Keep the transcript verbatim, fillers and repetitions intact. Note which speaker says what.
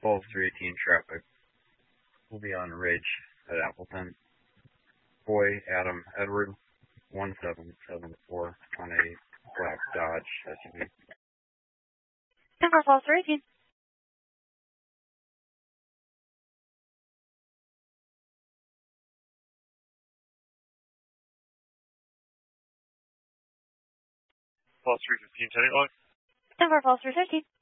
Speaker 1: Falls three eighteen traffic will be on Ridge at Appleton. Boy, Adam, Edward, one seven seven four one eight, Black Dodge S U V.
Speaker 2: Denver Falls three eighteen.
Speaker 3: Falls three fifteen, ten eight log.
Speaker 2: Denver Falls three fifteen.